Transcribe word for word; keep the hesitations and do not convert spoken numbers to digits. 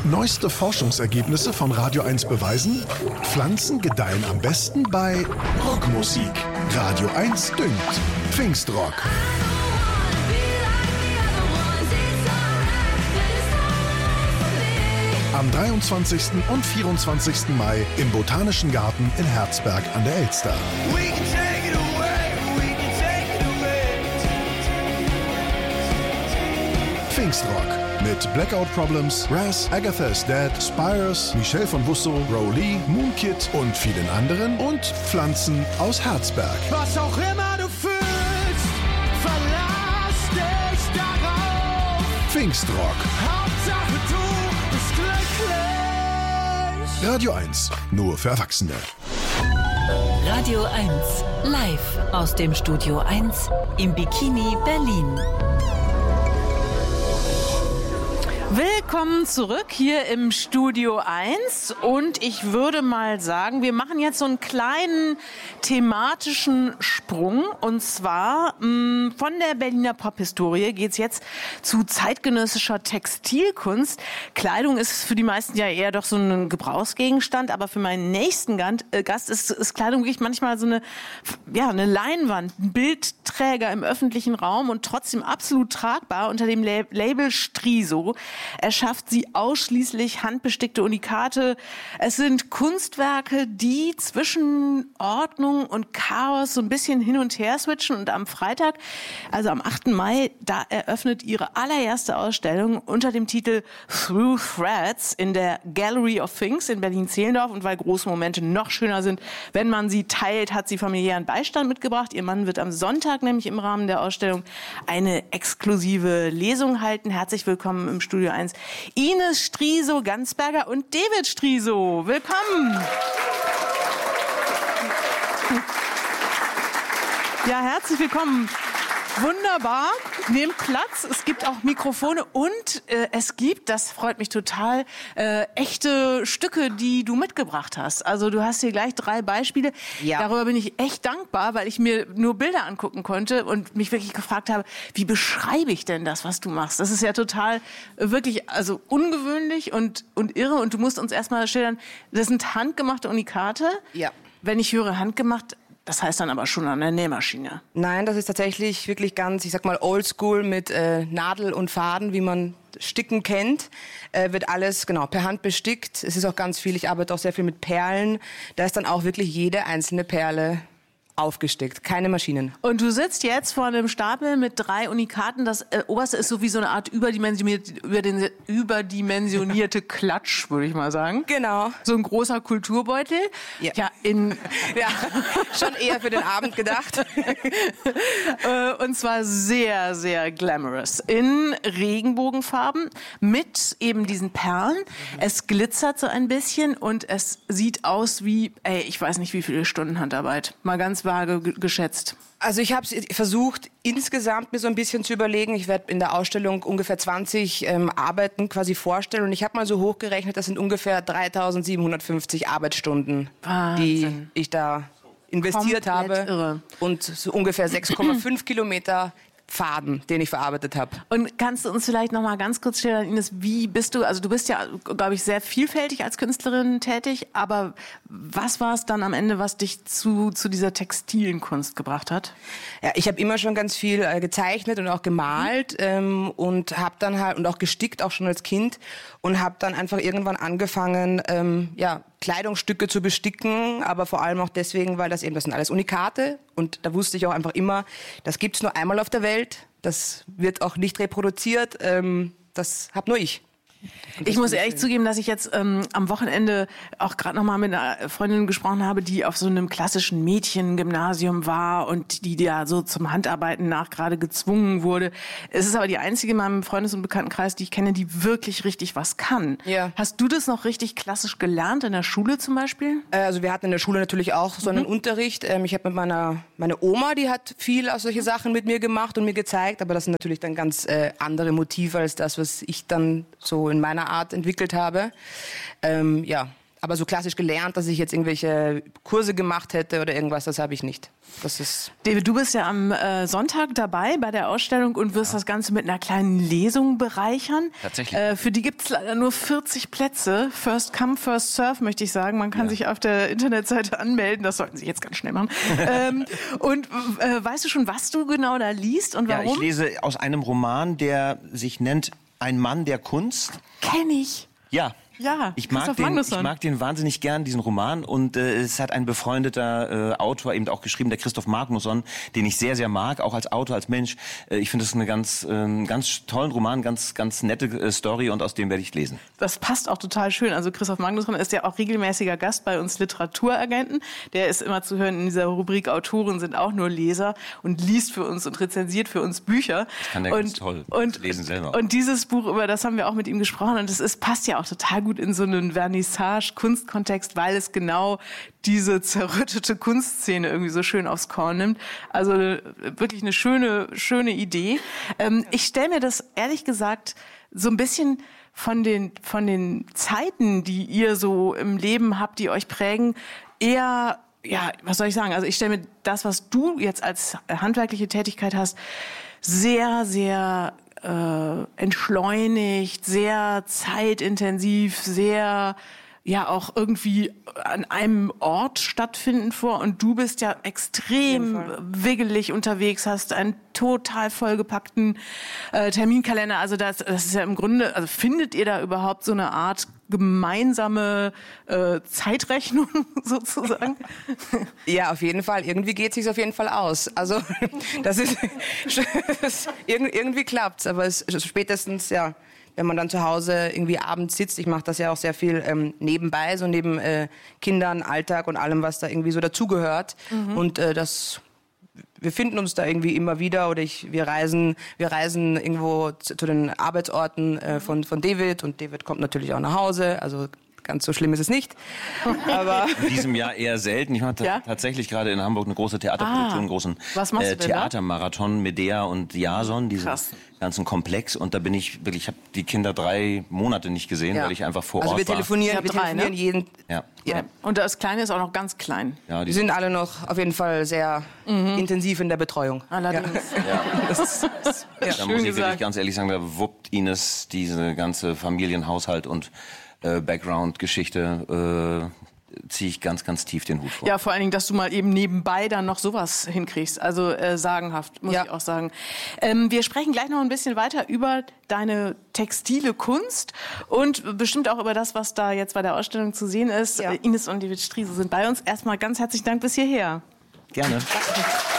Neueste Forschungsergebnisse von Radio eins beweisen, Pflanzen gedeihen am besten bei Rockmusik. Radio eins düngt. Pfingstrock. Am dreiundzwanzigsten und vierundzwanzigsten Mai im Botanischen Garten in Herzberg an der Elster. Pfingstrock mit Blackout Problems, Raz, Agatha is Dead, Spires, Michel von Wusso, Rowley, Moonkid und vielen anderen und Pflanzen aus Herzberg. Was auch immer du fühlst, verlass dich darauf. Pfingstrock. Hauptsache du bist glücklich. Radio eins, nur für Erwachsene. Radio eins, live aus dem Studio eins im Bikini Berlin. Willkommen zurück hier im Studio eins und ich würde mal sagen, wir machen jetzt so einen kleinen thematischen Sprung und zwar mh, von der Berliner Pophistorie geht es jetzt zu zeitgenössischer Textilkunst. Kleidung ist für die meisten ja eher doch so ein Gebrauchsgegenstand, aber für meinen nächsten Gast ist, ist Kleidung wirklich manchmal so eine, ja, eine Leinwand, ein Bildträger im öffentlichen Raum und trotzdem absolut tragbar unter dem Label Striso. Erschafft sie ausschließlich handbestickte Unikate. Es sind Kunstwerke, die zwischen Ordnung und Chaos so ein bisschen hin und her switchen. Und am Freitag, also am achten Mai, da eröffnet ihre allererste Ausstellung unter dem Titel Through Threads in der Gallery of Things in Berlin-Zehlendorf. Und weil große Momente noch schöner sind, wenn man sie teilt, hat sie familiären Beistand mitgebracht. Ihr Mann wird am Sonntag nämlich im Rahmen der Ausstellung eine exklusive Lesung halten. Herzlich willkommen im Studio eins. Ines Striso-Gansberger und David Striso. Willkommen. Ja, herzlich willkommen. Wunderbar. Nehmt Platz. Es gibt auch Mikrofone und äh, es gibt, das freut mich total, äh, echte Stücke, die du mitgebracht hast. Also du hast hier gleich drei Beispiele. Ja. Darüber bin ich echt dankbar, weil ich mir nur Bilder angucken konnte und mich wirklich gefragt habe, wie beschreibe ich denn das, was du machst? Das ist ja total äh, wirklich also ungewöhnlich und, und irre. Und du musst uns erstmal schildern, das sind handgemachte Unikate. Ja. Wenn ich höre handgemacht, das heißt dann aber schon an der Nähmaschine. Nein, das ist tatsächlich wirklich ganz, ich sag mal, oldschool mit äh, Nadel und Faden, wie man Sticken kennt. Äh, wird alles genau per Hand bestickt. Es ist auch ganz viel, ich arbeite auch sehr viel mit Perlen. Da ist dann auch wirklich jede einzelne Perle aufgestickt, keine Maschinen. Und du sitzt jetzt vor einem Stapel mit drei Unikaten. Das äh, oberste ist so wie so eine Art überdimensionierte, über den, überdimensionierte Klatsch, würde ich mal sagen. Genau. So ein großer Kulturbeutel. Ja, ja, in ja schon eher für den Abend gedacht. äh, und zwar sehr, sehr glamorous. In Regenbogenfarben mit eben diesen Perlen. Mhm. Es glitzert so ein bisschen und es sieht aus wie, ey, ich weiß nicht wie viele Stunden Handarbeit. Mal ganz vage g- geschätzt. Also ich habe versucht, insgesamt mir so ein bisschen zu überlegen. Ich werde in der Ausstellung ungefähr zwanzig ähm, Arbeiten quasi vorstellen. Und ich habe mal so hochgerechnet, das sind ungefähr dreitausendsiebenhundertfünfzig Arbeitsstunden, Wahnsinn. die ich da investiert Komplett habe. Irre. Und so ungefähr sechs Komma fünf Kilometer Faden, den ich verarbeitet habe. Und kannst du uns vielleicht noch mal ganz kurz schildern, Ines, wie bist du, also du bist ja, glaube ich, sehr vielfältig als Künstlerin tätig, aber was war es dann am Ende, was dich zu, zu dieser textilen Kunst gebracht hat? Ja, ich habe immer schon ganz viel äh, gezeichnet und auch gemalt ähm, und habe dann halt, und auch gestickt, auch schon als Kind, und habe dann einfach irgendwann angefangen, ähm, ja, Kleidungsstücke zu besticken, aber vor allem auch deswegen, weil das eben, das sind alles Unikate und da wusste ich auch einfach immer, das gibt's nur einmal auf der Welt, das wird auch nicht reproduziert, ähm, das hab nur ich. Ich muss ehrlich zugeben, dass ich jetzt ähm, am Wochenende auch gerade noch mal mit einer Freundin gesprochen habe, die auf so einem klassischen Mädchengymnasium war und die ja so zum Handarbeiten nach gerade gezwungen wurde. Es ist aber die einzige in meinem Freundes- und Bekanntenkreis, die ich kenne, die wirklich richtig was kann. Ja. Hast du das noch richtig klassisch gelernt in der Schule zum Beispiel? Äh, also wir hatten in der Schule natürlich auch so einen mhm. Unterricht. Ähm, ich habe mit meiner meine Oma, die hat viel aus solche Sachen mit mir gemacht und mir gezeigt, aber das sind natürlich dann ganz äh, andere Motive als das, was ich dann so in meiner Art entwickelt habe. Ähm, ja, aber so klassisch gelernt, dass ich jetzt irgendwelche Kurse gemacht hätte oder irgendwas, das habe ich nicht. Das ist David, du bist ja am äh, Sonntag dabei bei der Ausstellung und wirst ja. das Ganze mit einer kleinen Lesung bereichern. Tatsächlich. Äh, für die gibt es leider nur vierzig Plätze. First come, first serve, möchte ich sagen. Man kann ja. sich auf der Internetseite anmelden. Das sollten Sie jetzt ganz schnell machen. ähm, und äh, weißt du schon, was du genau da liest und warum? Ja, ich lese aus einem Roman, der sich nennt Ein Mann der Kunst. Kenn ich. Ja. Ja, ich mag, den, ich mag den wahnsinnig gern, diesen Roman. Und äh, es hat ein befreundeter äh, Autor eben auch geschrieben, der Christoph Magnusson, den ich sehr, sehr mag, auch als Autor, als Mensch. Äh, ich finde das eine ganz, äh, ganz tollen Roman, ganz, ganz nette äh, Story und aus dem werde ich lesen. Das passt auch total schön. Also Christoph Magnusson ist ja auch regelmäßiger Gast bei uns Literaturagenten. Der ist immer zu hören in dieser Rubrik Autoren sind auch nur Leser und liest für uns und rezensiert für uns Bücher. Das kann der und, ganz toll und, lesen selber. Und dieses Buch, über das haben wir auch mit ihm gesprochen und es ist, passt ja auch total gut in so einen Vernissage-Kunstkontext, weil es genau diese zerrüttete Kunstszene irgendwie so schön aufs Korn nimmt. Also wirklich eine schöne, schöne Idee. Ähm, ich stelle mir das ehrlich gesagt so ein bisschen von den, von den Zeiten, die ihr so im Leben habt, die euch prägen, eher, ja, was soll ich sagen? Also ich stelle mir das, was du jetzt als handwerkliche Tätigkeit hast, sehr, sehr Äh, entschleunigt, sehr zeitintensiv, sehr ja auch irgendwie an einem Ort stattfinden vor. Und du bist ja extrem wiggelig unterwegs, hast einen total vollgepackten äh, Terminkalender. Also das, das ist ja im Grunde, also findet ihr da überhaupt so eine Art gemeinsame äh, Zeitrechnung sozusagen? Ja, auf jeden Fall. Irgendwie geht es sich auf jeden Fall aus. Also das ist das, irgendwie klappt's, aber es spätestens ja, wenn man dann zu Hause irgendwie abends sitzt. Ich mache das ja auch sehr viel ähm, nebenbei, so neben äh, Kindern, Alltag und allem, was da irgendwie so dazugehört. Mhm. Und äh, das wir finden uns da irgendwie immer wieder oder ich, wir reisen, wir reisen irgendwo zu, zu den Arbeitsorten äh, von, von David und David kommt natürlich auch nach Hause, also ganz so schlimm ist es nicht. Aber in diesem Jahr eher selten. Ich mache ja? tatsächlich gerade in Hamburg eine große Theaterproduktion, ah, einen großen äh, Theatermarathon, Medea und Jason, diesen Krass. ganzen Komplex. Und da bin ich wirklich, ich habe die Kinder drei Monate nicht gesehen, ja. weil ich einfach vor also Ort wir telefonieren, war. Wir drei, telefonieren ne? jeden. Ja. Ja. Und das Kleine ist auch noch ganz klein. Ja, die, die sind alle noch auf jeden Fall sehr mhm. intensiv in der Betreuung. Allerdings. Ja. Ja. Das, das, ja. Da muss ich gesagt. wirklich ganz ehrlich sagen, da wuppt Ines diese ganze Familienhaushalt und Äh, Background-Geschichte äh, ziehe ich ganz, ganz tief den Hut vor. Ja, vor allen Dingen, dass du mal eben nebenbei dann noch sowas hinkriegst. Also äh, sagenhaft, muss ja. ich auch sagen. Ähm, wir sprechen gleich noch ein bisschen weiter über deine textile Kunst und bestimmt auch über das, was da jetzt bei der Ausstellung zu sehen ist. Ja. Ines und David Striese sind bei uns. Erstmal ganz herzlichen Dank bis hierher. Gerne. Danke.